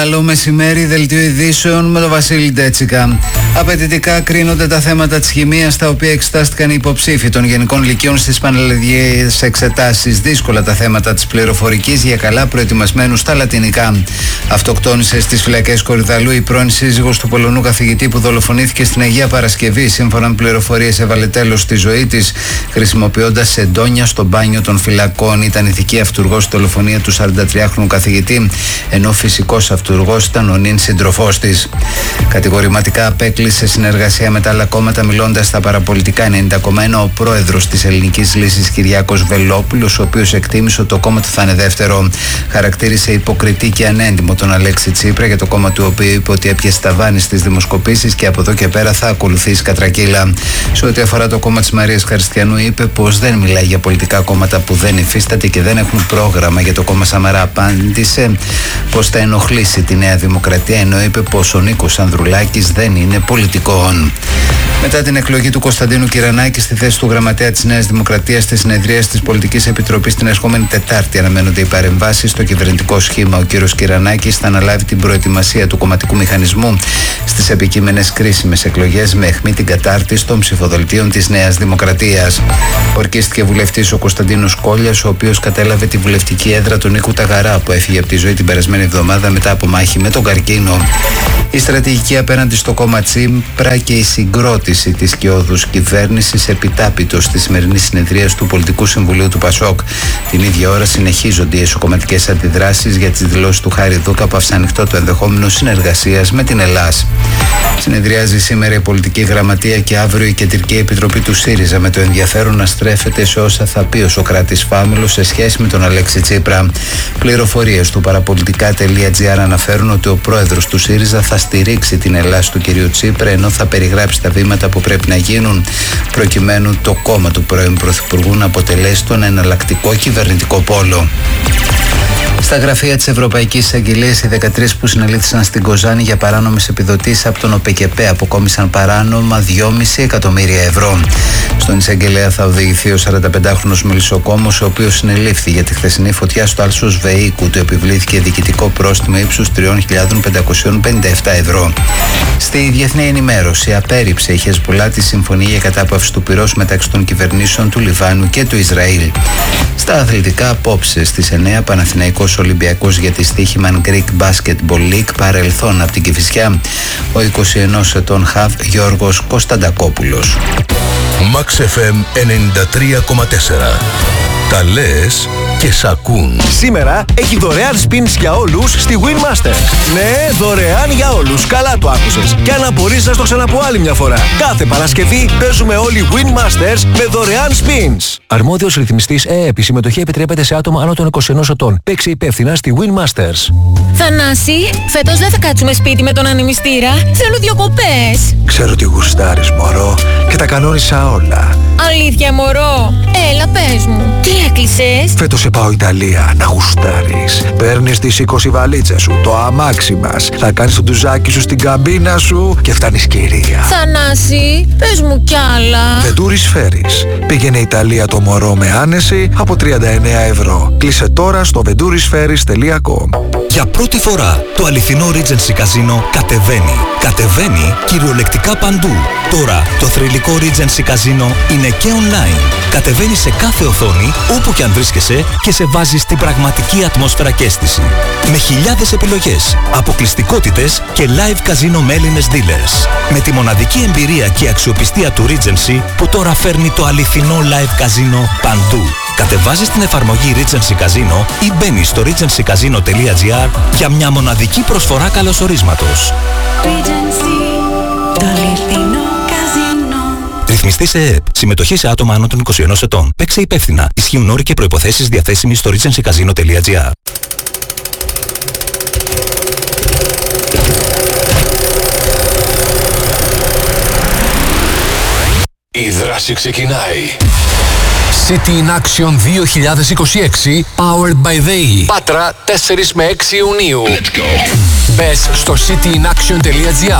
Καλό μεσημέρι, δελτίο ειδήσεων με τον Βασίλη Ντέτσικα. Απαιτητικά κρίνονται τα θέματα της χημείας, τα οποία εξετάστηκαν οι υποψήφοι των Γενικών Λυκείων στις πανελλαδικές εξετάσεις. Δύσκολα τα θέματα της πληροφορικής για καλά προετοιμασμένους στα λατινικά. Αυτοκτόνησε στις φυλακές Κορυδαλού η πρώην σύζυγος του Πολωνού καθηγητή που δολοφονήθηκε στην Αγία Παρασκευή. Σύμφωνα με πληροφορίες, έβαλε τέλος στη ζωή της χρησιμοποιώντας σεντόνια στο μπάνιο των φυλακών. Ήταν ηθική αυτουργός στη δολοφονία του 43χρονου καθηγητή, ενώ φυσικός αυτουργός ήταν ο νυν σύντροφός της. Κατηγορηματικά απέκλεισε συνεργασία με τα άλλα κόμματα, μιλώντας στα παραπολιτικά 90,1 ο πρόεδρος της Ελληνικής Λύσης Κυριάκος Βελόπουλος, ο οποίος εκτίμησε ότι το κόμμα του θα είναι δεύτερο. Χαρακτήρισε υποκριτή και ανέντιμο τον Αλέξη Τσίπρα, για το κόμμα του οποίου είπε ότι έπιασε ταβάνι στις δημοσκοπήσεις και από εδώ και πέρα θα ακολουθήσει κατρακύλα. Σε ό,τι αφορά το κόμμα της Μαρίας Χριστιανού, είπε πως δεν μιλάει για πολιτικά κόμματα που δεν υφίσταται και δεν έχουν πρόγραμμα. Για το κόμμα Σαμαρά απάντησε πως θα ενοχλήσει τη Νέα Δημοκρατία, ενώ είπε πως ο Νίκος Ανδρουλάκης δεν είναι πολιτικών. Μετά την εκλογή του Κωνσταντίνου Κυρανάκη στη θέση του γραμματέα της Νέας Δημοκρατίας στη συνεδρία της Πολιτικής Επιτροπής την ερχόμενη Τετάρτη, αναμένονται οι παρεμβάσεις στο κυβερνητικό σχήμα. Ο κύριος Κυρανάκης θα αναλάβει την προετοιμασία του κομματικού μηχανισμού στις επικείμενες κρίσιμες εκλογές, με αιχμή την κατάρτιση των ψηφοδελτίων της Νέας Δημοκρατίας. Ορκίστηκε βουλευτής ο Κωνσταντίνος Κόλιας, ο οποίος κατέλαβε τη βουλευτική έδρα του Νίκου Ταγαρά, που έφυγε από τη ζωή την περασμένη εβδομάδα μετά από μάχη με τον καρκίνο. Η στρατηγική απέναντι στο κόμμα Τσίπρα και η συγκρότηση της κοιόδους κυβέρνησης επιτάπητος στη σημερινή συνεδρία του Πολιτικού Συμβουλίου του ΠΑΣΟΚ. Την ίδια ώρα συνεχίζονται οι εσωκομματικές αντιδράσεις για τις δηλώσεις του Χάρη Δούκα, που άφησαν ανοιχτό το ενδεχόμενο συνεργασίας με την Ελλάδα. Συνεδριάζει σήμερα η Πολιτική Γραμματεία και αύριο η Κεντρική Επιτροπή του ΣΥΡΙΖΑ, με το ενδιαφέρον να στρέφεται σε όσα θα πει ο Σωκράτης Φάμελος σε σχέση με τον Αλέξη Τσίπρα. Πληροφορίες του παραπολιτικά.gr αναφέρουν ότι ο πρόεδρος του ΣΥΡΙΖΑ θα στηρίξει την Ελλάδα του κυρίου Τσίπρα, ενώ θα περιγράψει τα βήματα που πρέπει να γίνουν προκειμένου το κόμμα του πρώην Πρωθυπουργού να αποτελέσει τον εναλλακτικό κυβερνητικό πόλο. Στα γραφεία της Ευρωπαϊκής Εισαγγελίας, οι 13 που συνελήφθησαν στην Κοζάνη για παράνομες επιδοτήσεις από τον ΟΠΕΚΕΠΕ αποκόμισαν παράνομα 2,5 εκατομμύρια ευρώ. Στον εισαγγελέα θα οδηγηθεί ο 45χρονος μελισσοκόμος, ο οποίος συνελήφθη για τη χθεσινή φωτιά στο Άλσος Βεϊκού. Του επιβλήθηκε διοικητικό πρόστιμο ύψους 3.557 ευρώ. Στη διεθνή ενημέρωση, απέρριψε η Χεσμπολά τη συμφωνία για κατάπαυση του πυρός μεταξύ των κυβερνήσεων του Λιβάνου και του Ισραήλ. Στα αθλητικά, απόψε στις 9 Παναθηναϊκός Ολυμπιακός για τη Στοίχημαν Greek Basketball League, παρελθόν από την Κηφισιά ο 21 ετών χαβ Γιώργος Κωνσταντακόπουλος. Max FM 93,4. Τα λες και σ' ακούν. Σήμερα έχει δωρεάν spins για όλους στη Winmasters. Ναι, δωρεάν για όλους. Καλά το άκουσες. Και αν απορείς, να στο ξαναπώ άλλη μια φορά. Κάθε Παρασκευή παίζουμε όλοι Winmasters με δωρεάν spins. Αρμόδιος ρυθμιστής ΕΕΠ. Η συμμετοχή επιτρέπεται σε άτομα άνω των 21 ετών. Παίξε υπεύθυνα στη Winmasters. Θανάση, φέτος δεν θα κάτσουμε σπίτι με τον ανεμιστήρα. Θέλω διακοπές. Ξέρω τι γουστάρεις, μωρό, και τα κανόνισα όλα. Αλήθεια, μωρό. Έλα, πες μου. Τι έκλεισες? Φέτος σε πάω Ιταλία να γουστάρεις. Παίρνεις τις 20 βαλίτσες σου, το αμάξι μας. Θα κάνεις το ντουζάκι σου στην καμπίνα σου και φτάνεις κυρία. Θανάση, πες μου κι άλλα. Ventouris Ferries. Πήγαινε Ιταλία το μωρό με άνεση από 39 ευρώ. Κλείσε τώρα στο venturisferries.com. Για πρώτη φορά το αληθινό Regency Casino κατεβαίνει. Κατεβαίνει κυριολεκτικά παντού. Τώρα το θρυλικό Regency Casino είναι και online. Κατεβαίνει σε κάθε οθόνη, όπου και αν βρίσκεσαι, και σε βάζει στην πραγματική ατμόσφαιρα και αίσθηση. Με χιλιάδες επιλογές, αποκλειστικότητες και live casino με Έλληνες dealers. Με τη μοναδική εμπειρία και αξιοπιστία του Regency, που τώρα φέρνει το αληθινό live casino παντού. Κατεβάζεις την εφαρμογή Regency Casino ή μπαίνεις στο regencycasino.gr για μια μοναδική προσφορά καλωσορίσματος. Το αληθινό καζίνο. Ρυθμιστής ΕΕΠ. Συμμετοχή σε άτομα άνω των 21 ετών. Παίξε υπεύθυνα. Ισχύουν όροι και προϋποθέσεις διαθέσιμοι στο regencycasino.gr. Η δράση ξεκινάει. City in Action 2026 Powered by ΔΕΗ. Πάτρα 4 με 6 Ιουνίου. Let's go. Μπες στο cityinaction.gr